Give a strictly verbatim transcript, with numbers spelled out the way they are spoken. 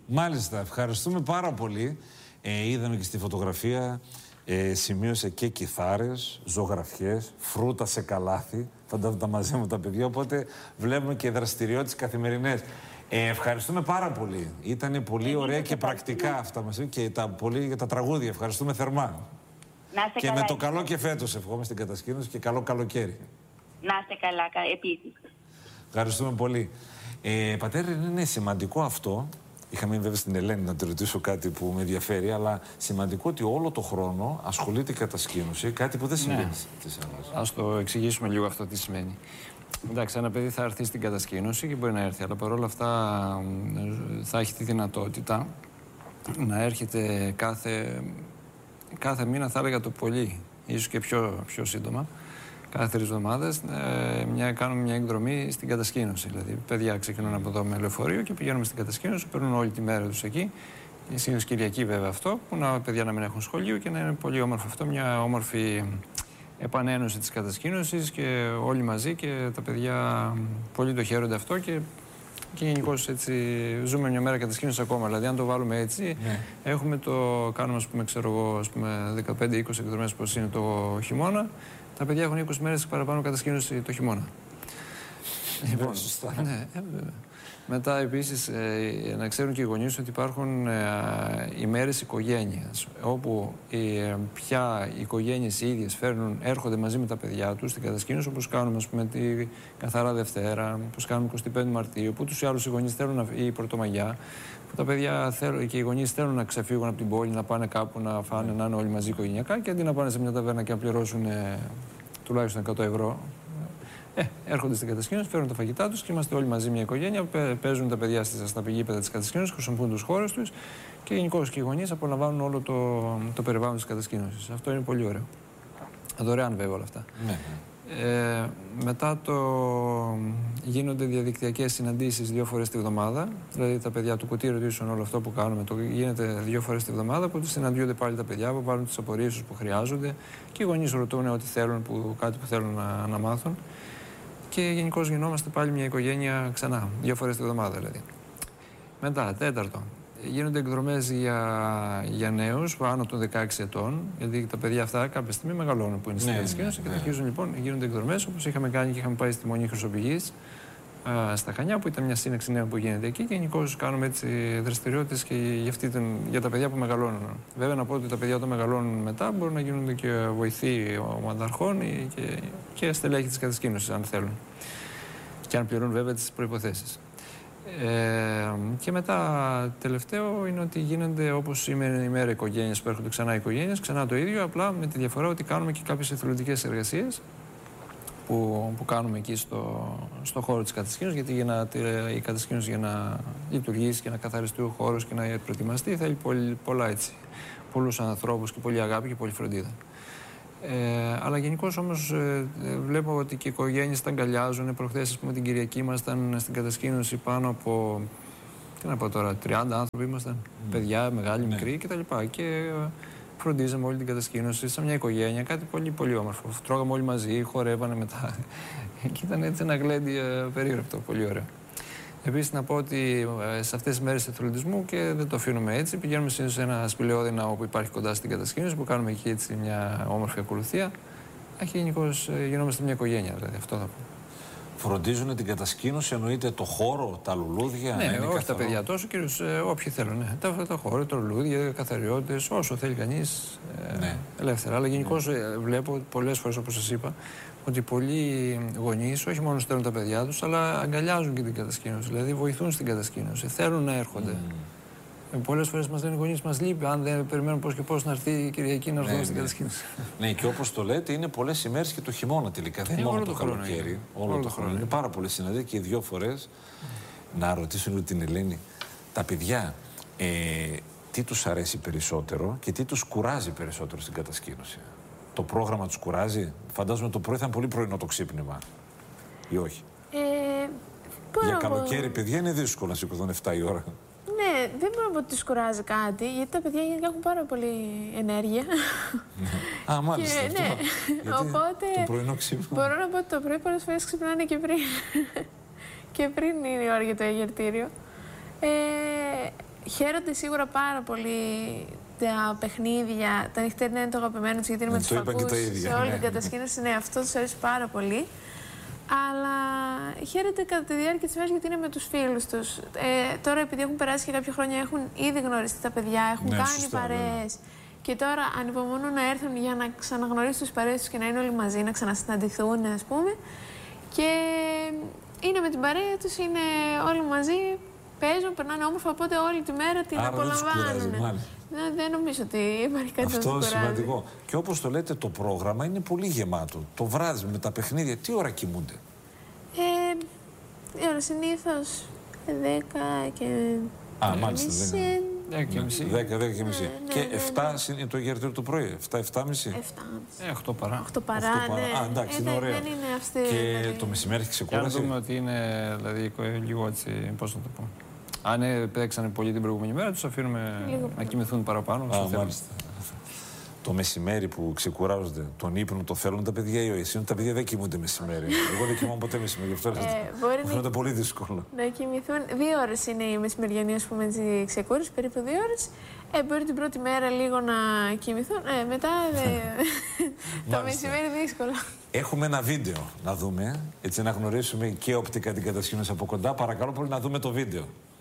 Μάλιστα, ευχαριστούμε πάρα πολύ. Ε, είδαμε και στη φωτογραφία, ε, σημείωσε και κιθάρες, ζωγραφιές, φρούτα σε καλάθι. Φαντάζομαι τα μαζεύουν τα παιδιά, οπότε βλέπουμε και δραστηριότητες καθημερινές. Ε, ευχαριστούμε πάρα πολύ. Ήταν πολύ ωραία και πρακτικά αυτά μας και τα, πολύ για τα τραγούδια. Ευχαριστούμε θερμά. Να είστε και καλά, με το καλό και φέτος ευχόμαστε στην κατασκήνωση και καλό καλοκαίρι. Να είστε καλά, επίσης. Ευχαριστούμε πολύ. Ε, πατέρα, είναι σημαντικό αυτό. Είχα μείνει βέβαια στην Ελένη να τη ρωτήσω κάτι που με ενδιαφέρει, αλλά σημαντικό ότι όλο το χρόνο ασχολείται η κατασκήνωση, κάτι που δεν συμβαίνει ναι. στις άλλες. Ας το εξηγήσουμε λίγο αυτό τι σημαίνει. Εντάξει, ένα παιδί θα έρθει στην κατασκήνωση και μπορεί να έρθει, αλλά παρόλα αυτά θα έχει τη δυνατότητα να έρχεται κάθε, κάθε μήνα, θα έλεγα το πολύ, ίσως και πιο, πιο σύντομα. Κάθε τρεις εβδομάδες ε, κάνουμε μια εκδρομή στην κατασκήνωση. Δηλαδή, παιδιά ξεκινούν από εδώ με λεωφορείο και πηγαίνουμε στην κατασκήνωση, παίρνουν όλη τη μέρα τους εκεί. Συνήθως Κυριακή, βέβαια, αυτό, που να παιδιά να μην έχουν σχολείο και να είναι πολύ όμορφο αυτό. Μια όμορφη επανένωση της κατασκήνωσης και όλοι μαζί και τα παιδιά πολύ το χαίρονται αυτό και, και γενικώς έτσι ζούμε μια μέρα κατασκήνωση ακόμα. Δηλαδή, αν το βάλουμε έτσι, ναι. έχουμε το, κάνουμε ας πούμε, ξέρω εγώ, ας πούμε, δεκαπέντε είκοσι εκδρομές πως είναι το χειμώνα. Τα παιδιά έχουν είκοσι μέρες παραπάνω κατασκήνωση το χειμώνα. Λοιπόν, σωστά. Ναι, ε, μετά επίσης ε, να ξέρουν και οι γονείς ότι υπάρχουν ε, ημέρες οικογένειας, όπου ε, πια οι οικογένειες οι ίδιες φέρνουν, έρχονται μαζί με τα παιδιά τους στην κατασκήνωση, όπως κάνουμε ας πούμε, τη Καθαρά Δευτέρα, όπως κάνουμε εικοστή πέμπτη Μαρτίου, που τους ή άλλους οι γονείς θέλουν, ή Πρωτομαγιά, που τα παιδιά θέλουν, και οι γονείς θέλουν να ξεφύγουν από την πόλη, να πάνε κάπου να φάνε, να είναι όλοι μαζί οικογενειακά και αντί να πάνε σε μια ταβέρνα και να πληρώσουν ε, τουλάχιστον εκατό ευρώ. Ε, έρχονται στην κατασκήνωση, φέρνουν τα φαγητά τους και είμαστε όλοι μαζί μια οικογένεια. Παίζουν τα παιδιά στα πηγήπεδα της κατασκήνωσης, χρησιμοποιούν τους χώρους τους και γενικώς και οι γονείς απολαμβάνουν όλο το, το περιβάλλον της κατασκήνωσης. Αυτό είναι πολύ ωραίο. Δωρεάν βέβαια όλα αυτά. Ναι. Ε, μετά το γίνονται διαδικτυακές συναντήσεις δύο φορές τη βδομάδα. Δηλαδή τα παιδιά του κουτί ρωτήσουν όλο αυτό που κάνουμε. Το γίνεται δύο φορές τη βδομάδα που συναντιούνται πάλι τα παιδιά που βάλουν τις απορίες τους που χρειάζονται και οι γονείς ρωτούν ό,τι θέλουν, που, κάτι που θέλουν να, να μάθουν. Και γενικώς γινόμαστε πάλι μια οικογένεια ξανά, δύο φορές τη βδομάδα δηλαδή. Μετά, τέταρτο, γίνονται εκδρομές για, για νέους πάνω των δεκαέξι ετών, γιατί τα παιδιά αυτά κάποια στιγμή μεγαλώνουν που είναι στην κατασκήνωση ναι, ναι, ναι. και αρχίζουν λοιπόν, γίνονται εκδρομές όπως είχαμε κάνει και είχαμε πάει στη Μονή Χρυσοπηγής στα Χανιά, που ήταν μια σύναξη νέων που γίνεται εκεί και γενικώς κάνουμε έτσι δραστηριότητες και για, αυτή την, για τα παιδιά που μεγαλώνουν. Βέβαια να πω ότι τα παιδιά όταν μεγαλώνουν μετά μπορούν να γίνονται και βοηθοί ομαδαρχών και, και στελέχη της κατασκήνωσης αν θέλουν και αν πληρούν βέβαια τις προϋποθέσεις. Ε, και μετά τελευταίο είναι ότι γίνονται όπως σήμερα η μέρα οικογένειας που έρχονται ξανά οι οικογένειες, ξανά το ίδιο, απλά με τη διαφορά ότι κάνουμε και κάποιες εθελοντικές εργασίες που, που κάνουμε εκεί στο, στο χώρο της κατασκήνωσης, γιατί για να, η κατασκήνωση για να λειτουργήσει και να καθαριστεί ο χώρος και να προετοιμαστεί θέλει πολύ, πολλά έτσι, πολλούς ανθρώπους και πολλή αγάπη και πολλή φροντίδα. Ε, αλλά γενικώς όμως ε, βλέπω ότι και οι οικογένειες τα αγκαλιάζουν. Προχθές, ας πούμε, την Κυριακή ήμασταν στην κατασκήνωση πάνω από, τι να πω τώρα, τριάντα άνθρωποι ήμασταν, mm. παιδιά, μεγάλοι, μικροί mm. κτλ. Και ε, φροντίζαμε όλη την κατασκήνωση σαν μια οικογένεια, κάτι πολύ πολύ όμορφο. Τρώγαμε όλοι μαζί, χορεύανε μετά. Και ήταν έτσι ένα γλέντι ε, περίγραπτο, πολύ ωραίο. Επίσης, να πω ότι ε, σε αυτές τις μέρες εθελοντισμού και δεν το αφήνουμε έτσι. Πηγαίνουμε συνήθως σε ένα σπηλαιόδυνα όπου υπάρχει κοντά στην κατασκήνωση, που κάνουμε εκεί έτσι μια όμορφη ακολουθία. Και γενικώς ε, γινόμαστε μια οικογένεια, δηλαδή αυτό θα πω. Φροντίζουν την κατασκήνωση, εννοείται το χώρο, τα λουλούδια. Ναι, όχι καθαρό. Τα παιδιά τόσο, κυρίως ε, όποιοι θέλουν. Ναι. Τα, τα χώρο, τα λουλούδια, καθαριότητες, όσο θέλει κανείς ε, ναι. ελεύθερα. Αλλά γενικώς ναι. ε, βλέπω πολλές φορές, όπως σας είπα, ότι πολλοί γονείς όχι μόνο στέλνουν τα παιδιά τους, αλλά αγκαλιάζουν και την κατασκήνωση. Δηλαδή βοηθούν στην κατασκήνωση, θέλουν να έρχονται. Mm. Ε, πολλές φορές μας λένε οι γονείς, μας λείπει, αν δεν περιμένουν πώς και πώς να έρθει η Κυριακή να έρθουν ναι, στην ναι. κατασκήνωση. Ναι, και όπως το λέτε, είναι πολλές ημέρες και το χειμώνα τελικά. Δεν είναι μόνο το, το καλοκαίρι. Όλο, όλο το χρόνο. Είναι πάρα πολλές συναντήσεις και οι δύο φορές. Mm. Να ρωτήσω λίγο την Ελένη, τα παιδιά, ε, τι τους αρέσει περισσότερο και τι τους κουράζει περισσότερο στην κατασκήνωση. Το πρόγραμμα τους κουράζει. Φαντάζομαι το πρωί θα είναι πολύ πρωινό το ξύπνημα. Ή όχι. Ε, Για καλοκαίρι, παιδιά, είναι δύσκολο να σηκωθούν εφτά η ώρα. Ναι, δεν μπορώ να πω ότι τους κουράζει κάτι, γιατί τα παιδιά γενικά έχουν πάρα πολύ ενέργεια. Α, μάλιστα. Και, ναι. Οπότε, το πρωινό ξύπνημα. Μπορώ να πω ότι το πρωί πολλές φορές ξυπνάνε και πριν. Και πριν είναι η ώρα για το εγερτήριο. Ε, χαίρονται σίγουρα πάρα πολύ τα παιχνίδια. Τα νυχτερινά είναι το αγαπημένο τους, γιατί είναι με τους φακούς σε όλη την κατασκήνωση. Ναι, αυτό τους αρέσει πάρα πολύ. Αλλά χαίρεται κατά τη διάρκεια της ημέρας γιατί είναι με τους φίλους τους. Ε, τώρα, επειδή έχουν περάσει και κάποια χρόνια, έχουν ήδη γνωριστεί τα παιδιά, έχουν ναι, κάνει σωστά, παρέες. Ναι. Και τώρα ανυπομονούν να έρθουν για να ξαναγνωρίσουν τους παρέες τους και να είναι όλοι μαζί, να ξανασυναντηθούν, ας πούμε. Και είναι με την παρέα τους, είναι όλοι μαζί, παίζουν, περνάνε όμορφα, οπότε όλη τη μέρα την άρα απολαμβάνουν. Δεν, δεν, δεν νομίζω ότι υπάρχει κάτι αυτό να τους κουράζει. σημαντικό. Και όπως το λέτε, το πρόγραμμα είναι πολύ γεμάτο. Το βράδυ με τα παιχνίδια, τι ώρα κοιμούνται? Ε, η ώρα συνήθως δέκα και Α, μάλιστα, δέκα και μισή. δέκα, δέκα και μισή. Ναι, ναι, και ναι, ναι. εφτά είναι το γερτήριο το πρωί, εφτά, εφτά και μισή. Ε, οκτώ παρά. οκτώ παρά, ναι. Α, εντάξει, ε, είναι ωραία. Δεν είναι αυστηρή. Και δηλαδή. το μεσημέρι έχει ξεκούραση. Και αν δούμε ότι είναι δηλαδή, λίγο έτσι, πώς να το πω. Αν ε, παίξανε πολύ την προηγούμενη μέρα, τους αφήνουμε λίγο να κοιμηθούν παραπάνω. Α, μάλιστα. Το μεσημέρι που ξεκουράζονται, τον ύπνο το θέλουν τα παιδιά ή εσύ? Τα παιδιά δεν κοιμούνται μεσημέρι. Εγώ δεν κοιμάμαι ποτέ μεσημέρι. Γι' αυτό μου φαίνεται πολύ δύσκολο. Να κοιμηθούν. Δύο ώρες είναι η μεσημεριανή, ας πούμε, έτσι, ξεκούραση, περίπου δύο ώρες. Ε, μπορεί την πρώτη μέρα λίγο να κοιμηθούν. Ε, μετά το μεσημέρι δύσκολο. Έχουμε ένα βίντεο να δούμε, έτσι να γνωρίσουμε και οπτικά την κατασκήνωση από κοντά. Παρακαλώ πολύ να δούμε το βίντεο.